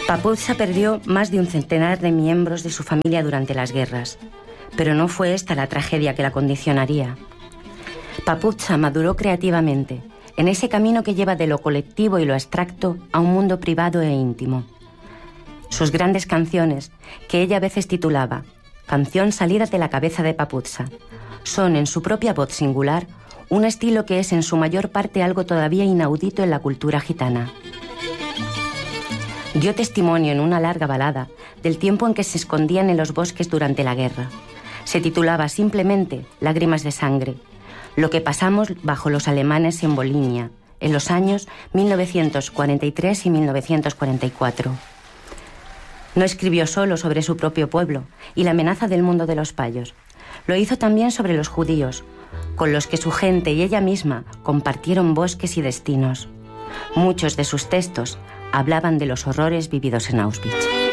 Papuzza perdió más de un centenar de miembros de su familia durante las guerras, pero no fue esta la tragedia que la condicionaría. Papuzza maduró creativamente en ese camino que lleva de lo colectivo y lo abstracto a un mundo privado e íntimo. Sus grandes canciones, que ella a veces titulaba Canción salida de la cabeza de Papuzza, son en su propia voz singular un estilo que es en su mayor parte algo todavía inaudito en la cultura gitana. Dio testimonio en una larga balada del tiempo en que se escondían en los bosques durante la guerra. Se titulaba simplemente Lágrimas de sangre, lo que pasamos bajo los alemanes en Volhynia, en los años 1943 y 1944. No escribió solo sobre su propio pueblo y la amenaza del mundo de los payos. Lo hizo también sobre los judíos, con los que su gente y ella misma compartieron bosques y destinos. Muchos de sus textos hablaban de los horrores vividos en Auschwitz.